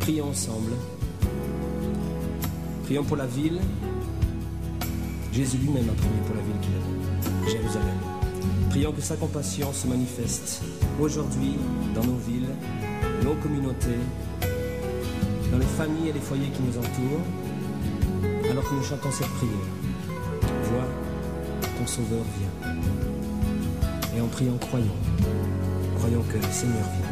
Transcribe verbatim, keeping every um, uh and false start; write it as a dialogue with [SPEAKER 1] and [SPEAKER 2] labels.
[SPEAKER 1] Prions ensemble. Prions pour la ville. Jésus lui-même a prié pour la ville qu'il aime, Jérusalem. Prions que sa compassion se manifeste aujourd'hui dans nos villes, nos communautés, dans les familles et les foyers qui nous entourent, alors que nous chantons cette prière. Vois, ton Sauveur vient. Et en priant, croyons. Croyons que le Seigneur vient.